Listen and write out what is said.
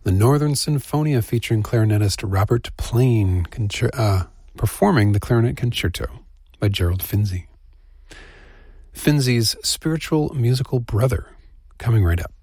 The Northern Sinfonia featuring clarinetist Robert Plain performing the Clarinet Concerto by Gerald Finzi. Finzi's spiritual musical brother, coming right up.